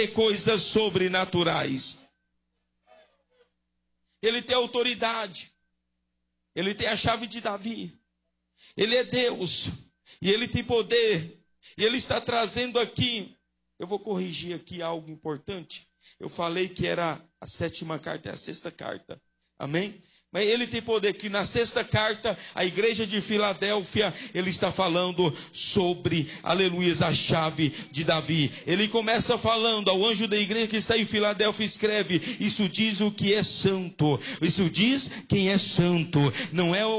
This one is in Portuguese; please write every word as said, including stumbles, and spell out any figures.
coisas sobrenaturais. Ele tem autoridade. Ele tem a chave de Davi. Ele é Deus. E ele tem poder. E ele está trazendo aqui. Eu vou corrigir aqui algo importante. Eu falei que era a sétima carta, é a sexta carta. Amém? Mas ele tem poder que na sexta carta, a igreja de Filadélfia, ele está falando sobre, aleluia, a chave de Davi. Ele começa falando ao anjo da igreja que está em Filadélfia, escreve, isso diz o que é santo. Isso diz quem é santo. Não é o